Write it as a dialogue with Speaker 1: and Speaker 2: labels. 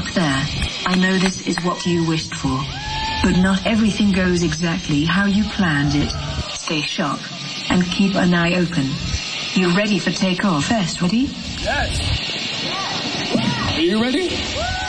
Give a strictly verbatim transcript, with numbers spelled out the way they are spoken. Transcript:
Speaker 1: Up there, I know this is what you wished for. But not everything goes exactly how you planned it. Stay sharp, and keep an eye open. You ready for takeoff? First, ready?
Speaker 2: Yes. Are you ready?